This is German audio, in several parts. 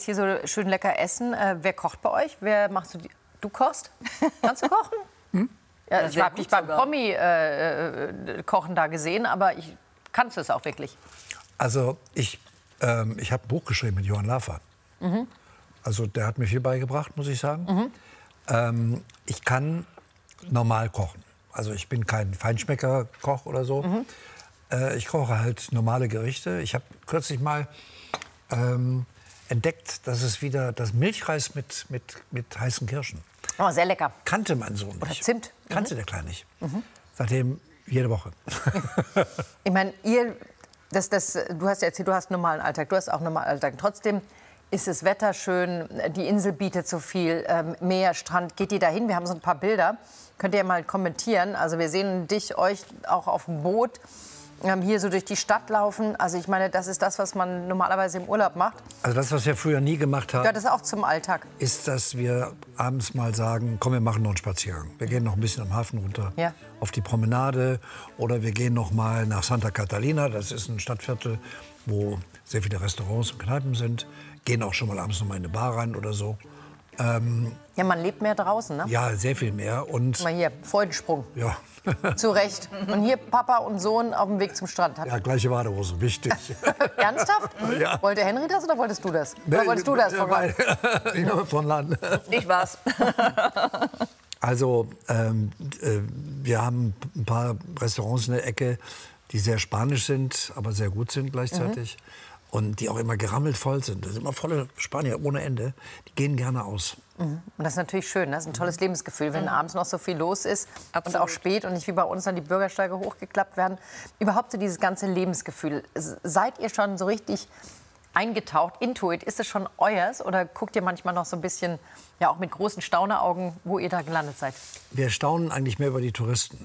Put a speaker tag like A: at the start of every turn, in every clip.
A: hier so schön lecker essen. Wer kocht bei euch? Wer machst du? Du kochst? Kannst du kochen? Ja, ich habe dich beim Promi-Kochen da gesehen, aber kannst du es auch wirklich?
B: Also ich habe ein Buch geschrieben mit Johann Lafer. Also der hat mir viel beigebracht, muss ich sagen. Ich kann normal kochen. Also ich bin kein Feinschmecker-Koch oder so. Ich koche halt normale Gerichte. Ich habe kürzlich mal entdeckt, dass es wieder das Milchreis mit heißen Kirschen.
A: Oh, sehr lecker.
B: Kannte mein Sohn nicht.
A: Oder Zimt.
B: Kannte der Kleine nicht. Seitdem jede Woche.
A: Ich meine, du hast ja erzählt, du hast einen normalen Alltag, du hast auch einen normalen Alltag. Trotzdem ist das Wetter schön, die Insel bietet so viel, Meer, Strand. Geht ihr dahin? Wir haben so ein paar Bilder. Könnt ihr mal kommentieren. Also wir sehen euch auch auf dem Boot. Hier so durch die Stadt laufen. Also ich meine, das ist das, was man normalerweise im Urlaub macht.
B: Also das, was wir früher nie gemacht haben,
A: gehört das auch zum Alltag.
B: Ist, dass wir abends mal sagen, komm, wir machen noch einen Spaziergang. Wir gehen noch ein bisschen am Hafen runter auf die Promenade oder wir gehen noch mal nach Santa Catalina. Das ist ein Stadtviertel, wo sehr viele Restaurants und Kneipen sind. Gehen auch schon mal abends noch mal in eine Bar rein oder so.
A: Ja, man lebt mehr draußen, ne?
B: Ja, sehr viel mehr. Und
A: mal hier, Freudensprung.
B: Ja.
A: Zu Recht. Und hier Papa und Sohn auf dem Weg zum Strand.
B: Ja, gleiche Badehose, wichtig.
A: Ernsthaft?
B: Ja.
A: Wollte Henry das oder wolltest du das? Oder wolltest du das von Land?
B: Von Land.
A: Ich war's.
B: Also, wir haben ein paar Restaurants in der Ecke, die sehr spanisch sind, aber sehr gut sind gleichzeitig. Und die auch immer gerammelt voll sind. Das sind immer volle Spanier ohne Ende. Die gehen gerne aus.
A: Und das ist natürlich schön. Das ist ein tolles Lebensgefühl, wenn abends noch so viel los ist. Und auch spät und nicht wie bei uns dann die Bürgersteige hochgeklappt werden. Überhaupt so dieses ganze Lebensgefühl. Seid ihr schon so richtig eingetaucht? Intuit, ist es schon euers? Oder guckt ihr manchmal noch so ein bisschen, ja auch mit großen Stauneraugen, wo ihr da gelandet seid?
B: Wir staunen eigentlich mehr über die Touristen.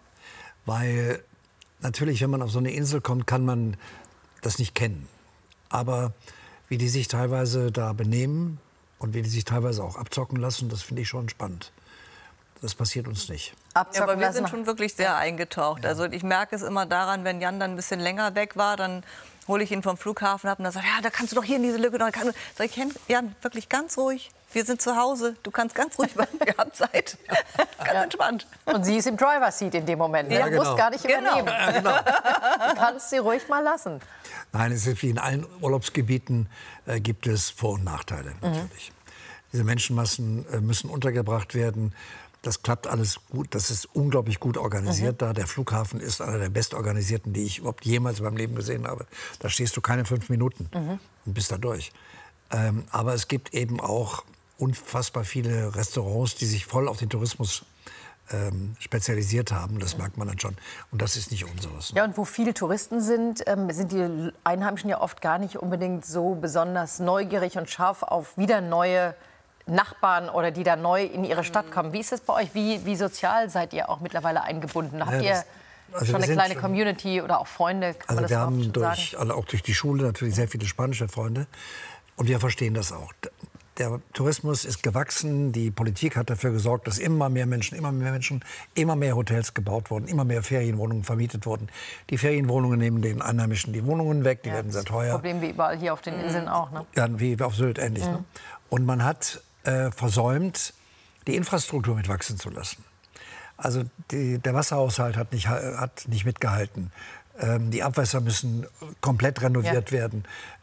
B: Weil natürlich, wenn man auf so eine Insel kommt, kann man das nicht kennen. Aber wie die sich teilweise da benehmen und wie die sich teilweise auch abzocken lassen, das finde ich schon spannend. Das passiert uns nicht.
C: Ja, aber wir sind schon wirklich sehr eingetaucht.
B: Ja.
C: Also ich merke es immer daran, wenn Jan dann ein bisschen länger weg war, dann hole ich ihn vom Flughafen ab und dann sagt, ja, da kannst du doch hier in diese Lücke. Sag ich, Jan, wirklich ganz ruhig. Wir sind zu Hause. Du kannst ganz ruhig bleiben. Wir haben Zeit. Ganz entspannt.
A: Und sie ist im Driver-Seat in dem Moment.
B: Ja,
A: Du
B: genau.
A: musst gar nicht übernehmen.
B: Genau.
A: Du kannst sie ruhig mal lassen.
B: Nein, es ist wie in allen Urlaubsgebieten gibt es Vor- und Nachteile natürlich. Diese Menschenmassen müssen untergebracht werden. Das klappt alles gut. Das ist unglaublich gut organisiert da. Der Flughafen ist einer der bestorganisierten, die ich überhaupt jemals in meinem Leben gesehen habe. Da stehst du keine 5 Minuten und bist da durch. Aber es gibt eben auch unfassbar viele Restaurants, die sich voll auf den Tourismus spezialisiert haben. Das merkt man dann schon. Und das ist nicht unseres.
A: Ja, und wo viele Touristen sind, sind die Einheimischen ja oft gar nicht unbedingt so besonders neugierig und scharf auf wieder neue Nachbarn oder die da neu in ihre Stadt kommen. Wie ist es bei euch? Wie sozial seid ihr auch mittlerweile eingebunden? Habt ihr schon eine kleine Community oder auch Freunde?
B: Also wir haben auch durch die Schule natürlich sehr viele spanische Freunde. Und wir verstehen das auch. Der Tourismus ist gewachsen. Die Politik hat dafür gesorgt, dass immer mehr Menschen, immer mehr Hotels gebaut wurden, immer mehr Ferienwohnungen vermietet wurden. Die Ferienwohnungen nehmen den Einheimischen die Wohnungen weg, die werden sehr teuer.
A: Problem wie überall hier auf den Inseln auch, ne?
B: Ja, wie auf Sylt ähnlich. Ne? Und man hat versäumt, die Infrastruktur mitwachsen zu lassen. Also der Wasserhaushalt hat nicht mitgehalten. Die Abwässer müssen komplett renoviert werden.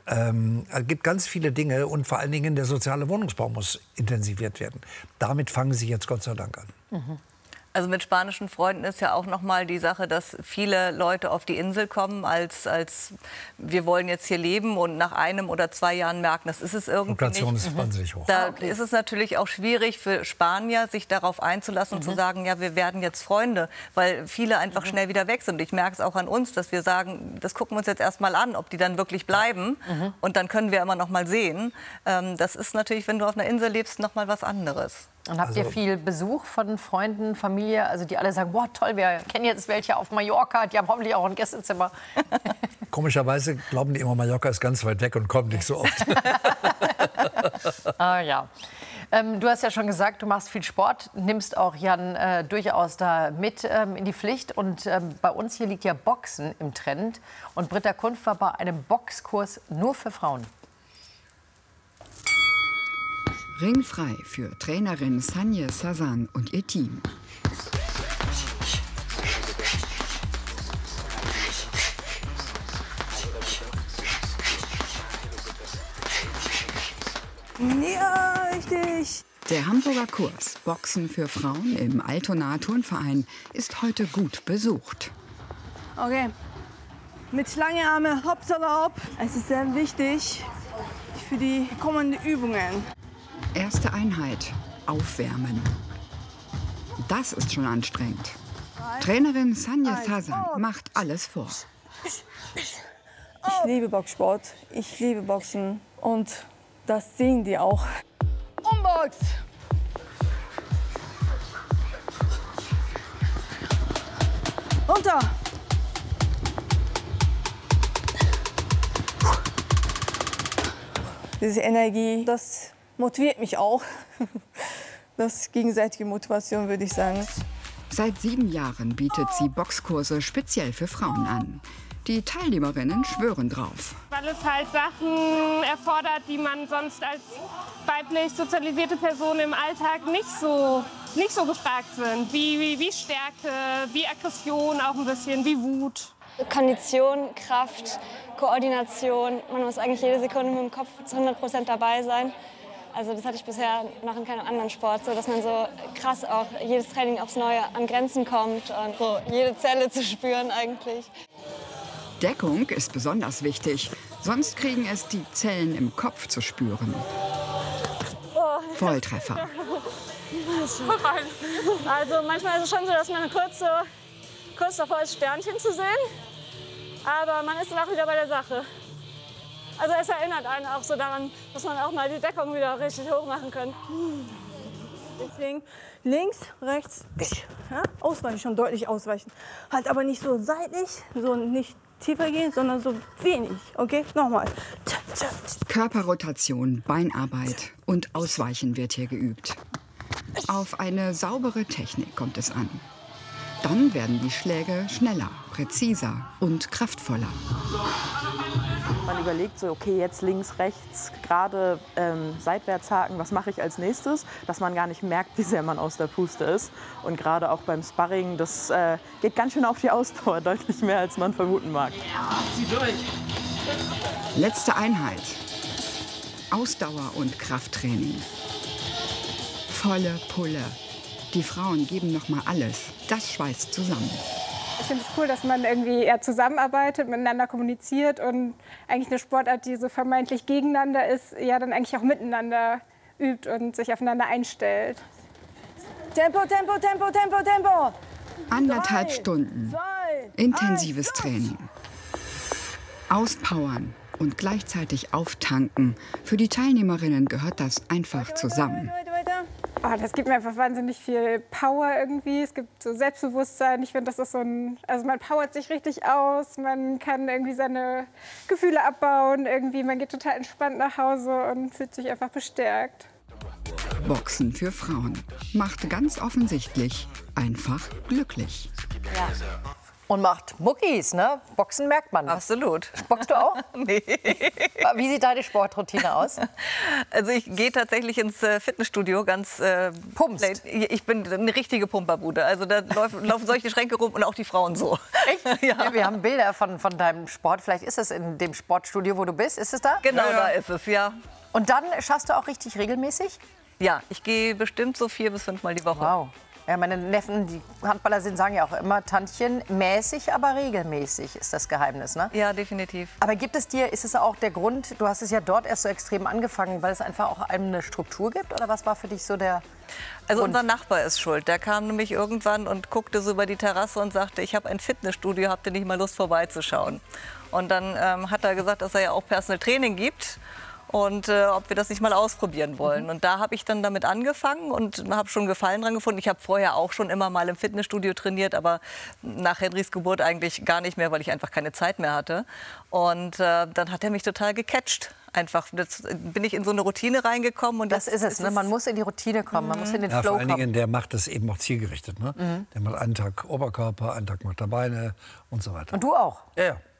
B: Es gibt ganz viele Dinge und vor allen Dingen der soziale Wohnungsbau muss intensiviert werden. Damit fangen sie jetzt Gott sei Dank an.
C: Also mit spanischen Freunden ist ja auch noch mal die Sache, dass viele Leute auf die Insel kommen, als wir wollen jetzt hier leben und nach 1 oder 2 Jahren merken, das ist es irgendwie nicht.
B: Fluktuation ist wahnsinnig hoch.
C: Da ist es natürlich auch schwierig für Spanier, sich darauf einzulassen und zu sagen, ja, wir werden jetzt Freunde, weil viele einfach schnell wieder weg sind. Ich merke es auch an uns, dass wir sagen, das gucken wir uns jetzt erst mal an, ob die dann wirklich bleiben. Und dann können wir immer noch mal sehen. Das ist natürlich, wenn du auf einer Insel lebst, noch mal was anderes.
A: Und habt ihr viel Besuch von Freunden, Familie, also die alle sagen, boah, toll, wir kennen jetzt welche auf Mallorca, die haben hoffentlich auch ein Gästezimmer.
B: Komischerweise glauben die immer, Mallorca ist ganz weit weg und kommt nicht so oft.
A: Ja. Du hast ja schon gesagt, du machst viel Sport, nimmst auch Jan durchaus da mit in die Pflicht. Und bei uns hier liegt ja Boxen im Trend. Und Britta Kunft war bei einem Boxkurs nur für Frauen.
D: Ringfrei für Trainerin Sanje Sazan und ihr Team.
E: Ja, richtig.
D: Der Hamburger Kurs Boxen für Frauen im Altona Turnverein ist heute gut besucht.
E: Okay. Mit langen Armen, hoppsala hopp. Es ist sehr wichtig für die kommenden Übungen.
D: Erste Einheit, Aufwärmen. Das ist schon anstrengend. Trainerin Sanje Sazan macht alles vor.
E: Ich liebe Boxsport, ich liebe Boxen und das sehen die auch. Umbox! Runter! Diese Energie, das motiviert mich auch. Das ist gegenseitige Motivation, würde ich sagen.
D: Seit 7 Jahren bietet sie Boxkurse speziell für Frauen an. Die Teilnehmerinnen schwören drauf.
F: Weil es halt Sachen erfordert, die man sonst als weiblich sozialisierte Person im Alltag nicht so gefragt sind. Wie Stärke, wie Aggression auch ein bisschen, wie Wut.
G: Kondition, Kraft, Koordination. Man muss eigentlich jede Sekunde mit dem Kopf zu 100% dabei sein. Also das hatte ich bisher noch in keinem anderen Sport, so dass man so krass auch jedes Training aufs Neue an Grenzen kommt und so jede Zelle zu spüren eigentlich.
D: Deckung ist besonders wichtig, sonst kriegen es die Zellen im Kopf zu spüren. Volltreffer.
F: Also manchmal ist es schon so, dass man kurz davor ist, Sternchen zu sehen. Aber man ist dann auch wieder bei der Sache. Also es erinnert einen auch so daran, dass man auch mal die Deckung wieder richtig hoch machen kann.
E: Deswegen links, rechts, ja, ausweichen, schon deutlich ausweichen. Halt aber nicht so seitlich, so nicht tiefer gehen, sondern so wenig. Okay, nochmal.
D: Körperrotation, Beinarbeit und Ausweichen wird hier geübt. Auf eine saubere Technik kommt es an. Dann werden die Schläge schneller, präziser und kraftvoller.
H: Man überlegt so, okay, jetzt links, rechts, gerade seitwärts haken, was mache ich als nächstes? Dass man gar nicht merkt, wie sehr man aus der Puste ist. Und gerade auch beim Sparring, das geht ganz schön auf die Ausdauer, deutlich mehr, als man vermuten mag.
D: Ja, zieh durch. Letzte Einheit. Ausdauer und Krafttraining. Volle Pulle. Die Frauen geben noch mal alles. Das schweißt zusammen.
F: Ich finde es cool, dass man irgendwie eher zusammenarbeitet, miteinander kommuniziert und eigentlich eine Sportart, die so vermeintlich gegeneinander ist, ja dann eigentlich auch miteinander übt und sich aufeinander einstellt.
E: Tempo, Tempo, Tempo, Tempo, Tempo.
D: 1,5 Stunden.
E: 2,
D: Intensives
E: 1,
D: Training. Auspowern und gleichzeitig auftanken. Für die Teilnehmerinnen gehört das einfach zusammen.
F: Oh, das gibt mir einfach wahnsinnig viel Power irgendwie. Es gibt so Selbstbewusstsein. Ich finde, das ist so ein, also man powert sich richtig aus. Man kann irgendwie seine Gefühle abbauen. Irgendwie, man geht total entspannt nach Hause und fühlt sich einfach bestärkt.
D: Boxen für Frauen macht ganz offensichtlich einfach glücklich.
A: Ja. Und macht Muckis, ne? Boxen merkt man.
C: Absolut.
A: Boxst du auch?
C: Nee.
A: Wie sieht deine Sportroutine aus?
C: Also ich gehe tatsächlich ins Fitnessstudio ganz
A: Pumpst?
C: Ich bin eine richtige Pumperbude. Also da laufen solche Schränke rum und auch die Frauen so.
A: Echt? Ja. Wir haben Bilder von deinem Sport. Vielleicht ist es in dem Sportstudio, wo du bist. Ist es da?
C: Genau, da ist es, ja.
A: Und dann schaffst du auch richtig regelmäßig?
C: Ja, ich gehe bestimmt so 4 bis 5 Mal die Woche.
A: Wow. Ja, meine Neffen, die Handballer sind, sagen ja auch immer, Tantchen, mäßig, aber regelmäßig ist das Geheimnis, ne?
C: Ja, definitiv.
A: Aber ist es auch der Grund, du hast es ja dort erst so extrem angefangen, weil es einfach auch einem eine Struktur gibt? Oder was war für dich so der
C: Also
A: Grund?
C: unser Nachbar ist schuld. Der kam nämlich irgendwann und guckte so über die Terrasse und sagte, ich habe ein Fitnessstudio, habt ihr nicht mal Lust vorbeizuschauen? Und dann hat er gesagt, dass er ja auch Personal Training gibt. Und ob wir das nicht mal ausprobieren wollen. Und da habe ich dann damit angefangen und habe schon Gefallen dran gefunden. Ich habe vorher auch schon immer mal im Fitnessstudio trainiert, aber nach Henrys Geburt eigentlich gar nicht mehr, weil ich einfach keine Zeit mehr hatte. Und dann hat er mich total gecatcht. Einfach, jetzt bin ich in so eine Routine reingekommen. Und
A: das ist es, ne? Man muss in die Routine kommen, man muss in den
B: Ja,
A: Flow
B: vor allen
A: kommen.
B: Dingen, der macht das eben auch zielgerichtet. Ne? Der macht einen Tag Oberkörper, einen Tag macht er Beine und so weiter.
A: Und du auch?
B: Ja, ja.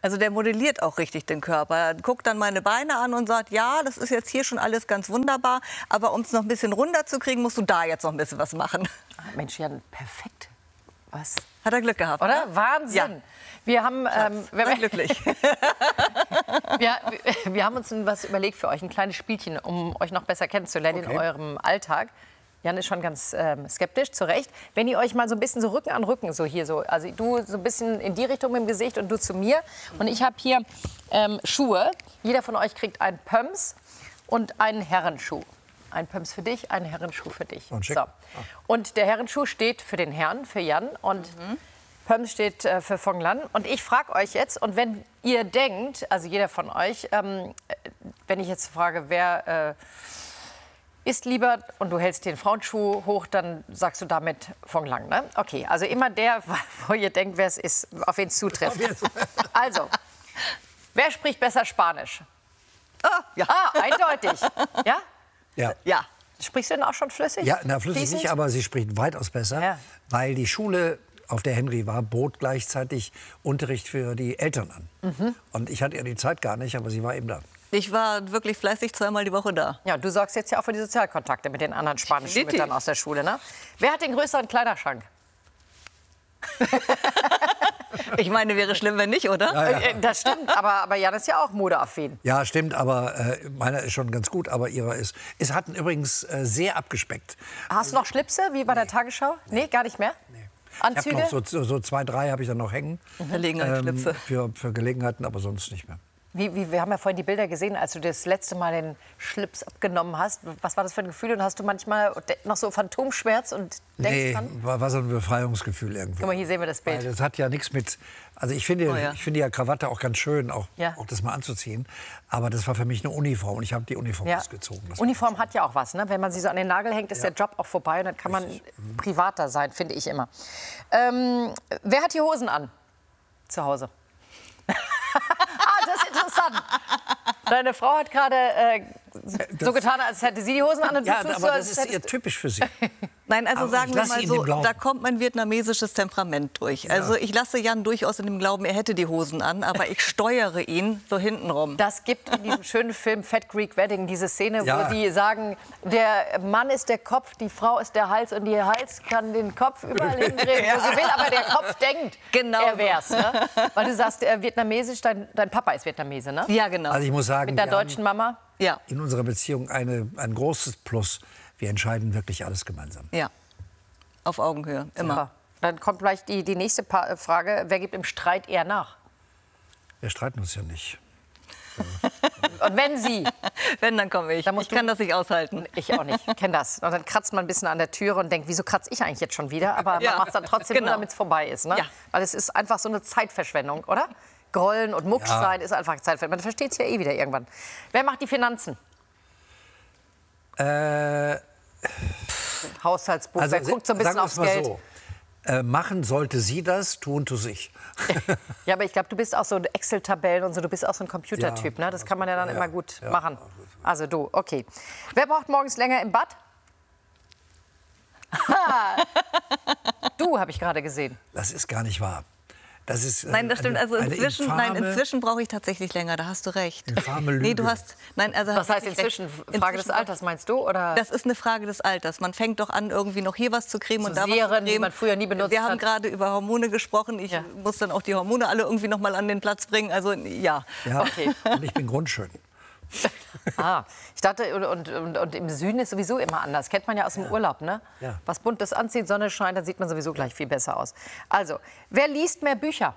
C: Also der modelliert auch richtig den Körper. Er guckt dann meine Beine an und sagt, ja, das ist jetzt hier schon alles ganz wunderbar, aber um es noch ein bisschen runterzukriegen, musst du da jetzt noch ein bisschen was machen.
A: Mensch, Jan, perfekt. Was?
C: Hat er Glück gehabt,
A: oder?
C: ne?
A: Wahnsinn.
C: Ja.
A: Wir haben,
C: glücklich.
A: wir haben uns was überlegt für euch, ein kleines Spielchen, um euch noch besser kennenzulernen in eurem Alltag. Jan ist schon ganz skeptisch, zu Recht. Wenn ihr euch mal so ein bisschen so Rücken an Rücken, so hier so, also du so ein bisschen in die Richtung mit dem Gesicht und du zu mir. Und ich habe hier Schuhe. Jeder von euch kriegt einen Pumps und einen Herrenschuh. Ein Pumps für dich, ein Herrenschuh für dich.
B: Und,
A: so. Und der Herrenschuh steht für den Herrn, für Jan. Und Pumps steht für Phong Lan. Und ich frage euch jetzt, und wenn ihr denkt, also jeder von euch, wenn ich jetzt frage, wer isst lieber und du hältst den Frauenschuh hoch, dann sagst du damit Phong Lan, ne? Okay, also immer der, wo ihr denkt, wer es ist, auf wen es zutrifft. Also, wer spricht besser Spanisch?
C: Ja.
A: Eindeutig. Ja?
B: Ja.
C: Ja.
A: Sprichst du denn auch schon flüssig?
B: Ja, na, flüssig
A: Fließend?
B: nicht, aber sie spricht weitaus besser, weil die Schule, auf der Henry war, bot gleichzeitig Unterricht für die Eltern an. Und ich hatte ja die Zeit gar nicht, aber sie war eben da.
C: Ich war wirklich fleißig 2-mal die Woche da.
A: Ja, du sorgst jetzt ja auch für die Sozialkontakte mit den anderen spanischen Müttern aus der Schule, ne? Wer hat den größeren Kleiderschrank?
C: Ich meine, wäre schlimm, wenn nicht, oder?
A: Das stimmt, aber Jan ist ja auch modeaffin.
B: Ja, stimmt, aber meiner ist schon ganz gut, aber ihrer ist. Es hatten übrigens sehr abgespeckt.
A: Hast du noch Schlipse, wie bei der Tagesschau? Nee, gar nicht mehr?
B: Nee.
A: Anzüge?
B: Ich habe noch so 2, 3 habe ich dann noch hängen.
C: Gelegenheitsschlipse.
B: Für Gelegenheiten, aber sonst nicht mehr.
A: Wir haben ja vorhin die Bilder gesehen, als du das letzte Mal den Schlips abgenommen hast. Was war das für ein Gefühl? Und hast du manchmal noch so Phantomschmerz und denkst dran?
B: War so ein Befreiungsgefühl irgendwo.
A: Guck mal, hier sehen wir das Bild.
B: Weil das hat ja nichts mit. Also ich finde ja Krawatte auch ganz schön, auch das mal anzuziehen. Aber das war für mich eine Uniform und ich habe die Uniform ausgezogen.
A: Uniform hat ja auch was, ne? Wenn man sie so an den Nagel hängt, ist der Job auch vorbei und dann kann man privater sein, finde ich immer. Wer hat die Hosen an? Zu Hause. Das ist interessant. Deine Frau hat gerade so getan, als hätte sie die Hosen an. Und
B: ja,
A: aber
B: so, das ist eher typisch für sie.
C: Nein, also
B: aber
C: sagen wir mal so, da kommt mein vietnamesisches Temperament durch. Also ich lasse Jan durchaus in dem Glauben, er hätte die Hosen an, aber ich steuere ihn so hintenrum.
A: Das gibt in diesem schönen Film Fat Greek Wedding diese Szene, wo die sagen, der Mann ist der Kopf, die Frau ist der Hals und der Hals kann den Kopf überall hindrehen, wo sie will, aber der Kopf denkt, er wär's. Ne? Weil du sagst, vietnamesisch, dein Papa ist Vietnamese, ne?
C: Ja, genau.
B: Also ich muss sagen,
A: mit der deutschen Mama?
C: Ja.
B: In unserer Beziehung ein großes Plus. Wir entscheiden wirklich alles gemeinsam.
C: Ja, auf Augenhöhe, immer.
A: Super. Dann kommt gleich die nächste Frage. Wer gibt im Streit eher nach?
B: Wir streiten uns ja nicht.
A: Und wenn Sie?
C: Wenn, dann komme ich. Ich kann das nicht aushalten.
A: Ich auch nicht, ich kenne das. Und dann kratzt man ein bisschen an der Türe und denkt, wieso kratze ich eigentlich jetzt schon wieder? Aber man macht es dann trotzdem nur, damit es vorbei ist. Ne?
C: Ja.
A: Weil es ist einfach so eine Zeitverschwendung, oder? Grollen und Mucksch sein ist einfach Zeitverschwendung. Man versteht es ja eh wieder irgendwann. Wer macht die Finanzen? Haushaltsbuch,
B: Also,
A: wer guckt so ein bisschen aufs Geld?
B: So. Machen sollte sie das, tun tut sich.
A: Ja, aber ich glaube, du bist auch so Excel-Tabellen und so, du bist auch so ein Computertyp, ne? Das kann man ja dann immer gut machen. Also du, okay. Wer braucht morgens länger im Bad? Du, habe ich gerade gesehen.
B: Das ist gar nicht wahr. Das ist,
C: nein, das stimmt. Also inzwischen brauche ich tatsächlich länger. Da hast du recht.
B: Infame Lüge.
C: Nee, du hast. Nein, also
A: was heißt inzwischen? Frage des Alters, meinst du? Oder?
C: Das ist eine Frage des Alters. Man fängt doch an, irgendwie noch hier was zu cremen und da was zu cremen.
A: Die man früher nie benutzt
C: Wir haben
A: hat.
C: gerade über Hormone gesprochen. Ich muss dann auch die Hormone alle irgendwie noch mal an den Platz bringen. Also ja.
A: Okay.
B: Und ich bin grundschön.
A: Ich dachte, und im Süden ist sowieso immer anders. Kennt man ja aus dem Urlaub, ne?
B: Ja.
A: Was Buntes anzieht, Sonne scheint, dann sieht man sowieso gleich viel besser aus. Also, wer liest mehr Bücher?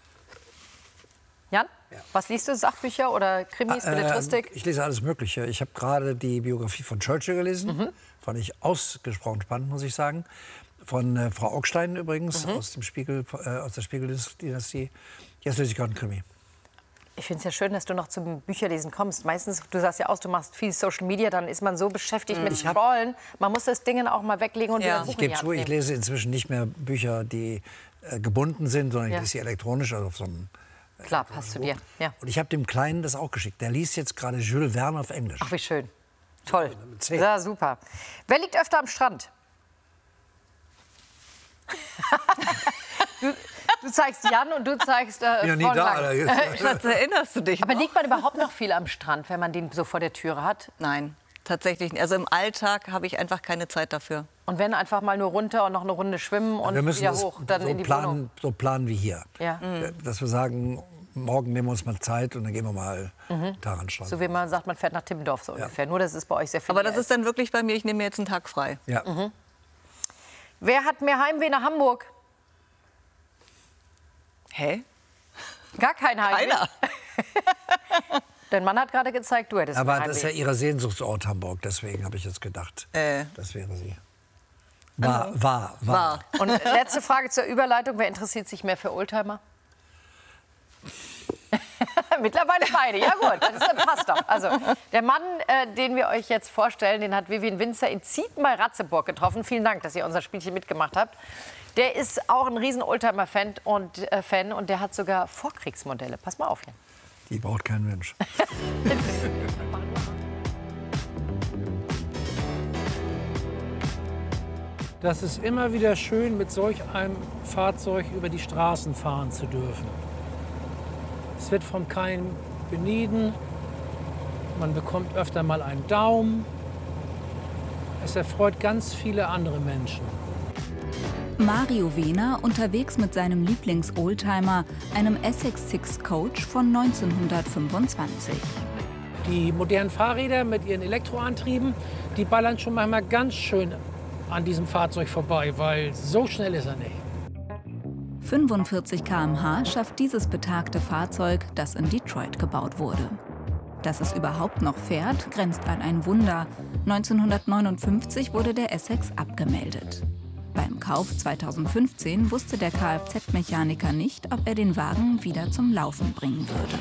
A: Jan? Ja. Was liest du? Sachbücher oder Krimis, Belletristik?
B: Ich lese alles Mögliche. Ich habe gerade die Biografie von Churchill gelesen. Fand ich ausgesprochen spannend, muss ich sagen. Von Frau Augstein übrigens, aus der Spiegeldynastie. Jetzt lese ich gerade einen Krimi.
A: Ich finde es ja schön, dass du noch zum Bücherlesen kommst. Meistens, du sagst ja aus, du machst viel Social Media, dann ist man so beschäftigt mit Scrollen. Man muss das Ding auch mal weglegen und wieder
B: Ich gebe zu, ich lese inzwischen nicht mehr Bücher, die gebunden sind, sondern ich lese sie elektronisch, also auf so einem...
A: Klar, passt zu dir. Ja.
B: Und ich habe dem Kleinen das auch geschickt. Der liest jetzt gerade Jules Verne auf Englisch.
A: Ach, wie schön. Toll. Ja, super. Wer liegt öfter am Strand? Du zeigst Jan und du zeigst
B: ja, nie da,
C: Schatz, erinnerst du dich
A: Aber
C: noch?
A: liegt man überhaupt noch viel am Strand, wenn man den so vor der Türe hat?
C: Nein, tatsächlich nicht. Also im Alltag habe ich einfach keine Zeit dafür.
A: Und wenn einfach mal nur runter und noch eine Runde schwimmen und
B: wir müssen
A: wieder
B: das
A: hoch, dann
B: so
A: in die Wohnung.
B: So planen wie hier.
A: Ja.
B: Dass wir sagen, morgen nehmen wir uns mal Zeit und dann gehen wir mal daran Strand.
A: So wie man sagt, man fährt nach Timmendorf so ungefähr. Nur das ist bei euch sehr viel.
C: Aber das ist dann wirklich bei mir, ich nehme mir jetzt einen Tag frei.
B: Ja.
A: Wer hat mehr Heimweh nach Hamburg?
C: Hä?
A: Gar kein Heimweh?
C: Keiner.
A: Dein Mann hat gerade gezeigt, du hättest
B: Aber
A: mehr Heimweh.
B: das ist ja Ihr Sehnsuchtsort Hamburg, deswegen habe ich jetzt gedacht, das wäre sie. War.
A: Und letzte Frage zur Überleitung. Wer interessiert sich mehr für Oldtimer? Mittlerweile beide. Ja gut, das passt doch. Also, der Mann, den wir euch jetzt vorstellen, den hat Vivian Winzer in Zieten bei Ratzeburg getroffen. Vielen Dank, dass ihr unser Spielchen mitgemacht habt. Der ist auch ein riesen Oldtimer-Fan und der hat sogar Vorkriegsmodelle. Pass mal auf hier.
B: Die braucht kein Mensch.
I: Das ist immer wieder schön, mit solch einem Fahrzeug über die Straßen fahren zu dürfen. Es wird vom Keim benieden, man bekommt öfter mal einen Daumen. Es erfreut ganz viele andere Menschen.
J: Mario Wehner unterwegs mit seinem Lieblings-Oldtimer, einem Essex Six Coach von 1925.
I: Die modernen Fahrräder mit ihren Elektroantrieben, die ballern schon manchmal ganz schön an diesem Fahrzeug vorbei, weil so schnell ist er nicht.
J: 45 km/h schafft dieses betagte Fahrzeug, das in Detroit gebaut wurde. Dass es überhaupt noch fährt, grenzt an ein Wunder. 1959 wurde der Essex abgemeldet. Beim Kauf 2015 wusste der Kfz-Mechaniker nicht, ob er den Wagen wieder zum Laufen bringen würde.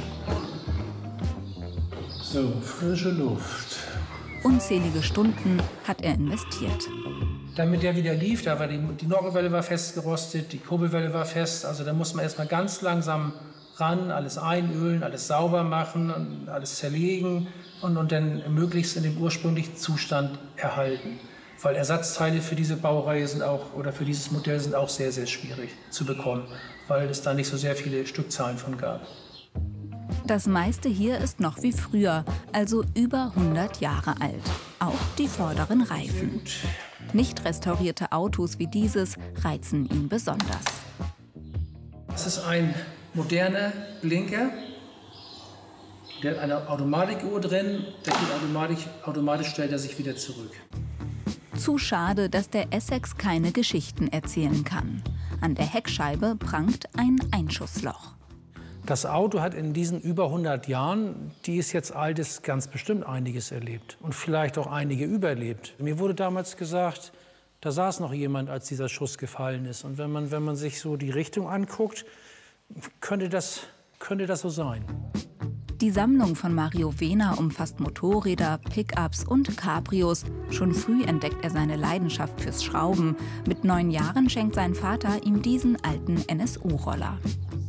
I: So, frische Luft.
J: Unzählige Stunden hat er investiert.
I: Damit der wieder lief, da war die Nockenwelle war festgerostet, die Kurbelwelle war fest. Also da muss man erstmal ganz langsam ran, alles einölen, alles sauber machen, und alles zerlegen und dann möglichst in dem ursprünglichen Zustand erhalten. Weil Ersatzteile für diese Baureihe sind auch, oder für dieses Modell sind auch sehr, sehr schwierig zu bekommen, weil es da nicht so sehr viele Stückzahlen von gab.
J: Das meiste hier ist noch wie früher, also über 100 Jahre alt. Auch die vorderen Reifen. Nicht restaurierte Autos wie dieses reizen ihn besonders.
I: Das ist ein moderner Blinker. Der hat eine Automatikuhr drin, der geht automatisch stellt er sich wieder zurück.
J: Zu schade, dass der Essex keine Geschichten erzählen kann. An der Heckscheibe prangt ein Einschussloch.
I: Das Auto hat in diesen über 100 Jahren, die es jetzt alt ist, ganz bestimmt einiges erlebt und vielleicht auch einige überlebt. Mir wurde damals gesagt, da saß noch jemand, als dieser Schuss gefallen ist. Und wenn man sich so die Richtung anguckt, könnte das so sein.
J: Die Sammlung von Mario Wehner umfasst Motorräder, Pickups und Cabrios. Schon früh entdeckt er seine Leidenschaft fürs Schrauben. Mit 9 Jahren schenkt sein Vater ihm diesen alten NSU-Roller.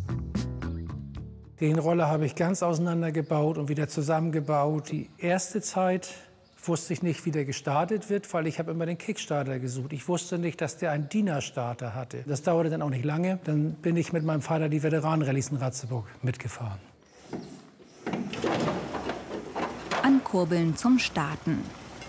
I: Den Roller habe ich ganz auseinandergebaut und wieder zusammengebaut. Die erste Zeit wusste ich nicht, wie der gestartet wird, weil ich habe immer den Kickstarter gesucht. Ich wusste nicht, dass der einen Dienerstarter hatte. Das dauerte dann auch nicht lange. Dann bin ich mit meinem Vater die Veteranenrallyes in Ratzeburg mitgefahren.
J: Ankurbeln zum Starten.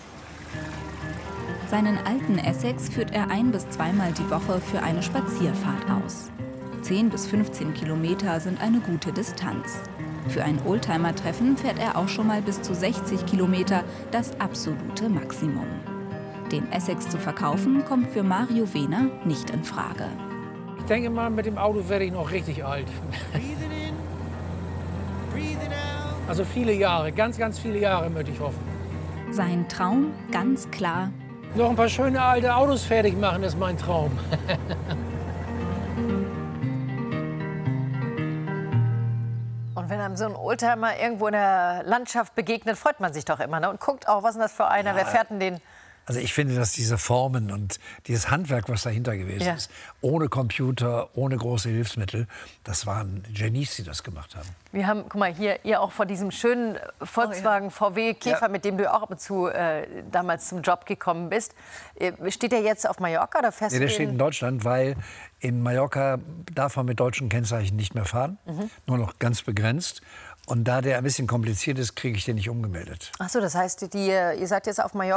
J: Seinen alten Essex führt er 1- bis 2-mal die Woche für eine Spazierfahrt aus. 10 bis 15 Kilometer sind eine gute Distanz. Für ein Oldtimer-Treffen fährt er auch schon mal bis zu 60 Kilometer, das absolute Maximum. Den Essex zu verkaufen, kommt für Mario Wehner nicht in Frage.
I: Ich denke mal, mit dem Auto werde ich noch richtig alt. Also viele Jahre, ganz, ganz viele Jahre möchte ich hoffen.
J: Sein Traum ganz klar.
I: Noch ein paar schöne alte Autos fertig machen, ist mein Traum.
A: Und wenn einem so ein Oldtimer irgendwo in der Landschaft begegnet, freut man sich doch immer, ne? Und guckt auch, was ist das für einer, wer fährt denn den?
B: Also ich finde, dass diese Formen und dieses Handwerk, was dahinter gewesen ist, ohne Computer, ohne große Hilfsmittel, das waren Genies, die das gemacht haben.
A: Wir haben, guck mal, hier ihr auch vor diesem schönen Volkswagen VW Käfer, mit dem du auch ab und zu damals zum Job gekommen bist. Steht der jetzt auf Mallorca oder fährst du
B: der steht in Deutschland, weil in Mallorca darf man mit deutschen Kennzeichen nicht mehr fahren, nur noch ganz begrenzt. Und da der ein bisschen kompliziert ist, kriege ich den nicht umgemeldet.
A: Ach so, das heißt, ihr seid jetzt auf Mallorca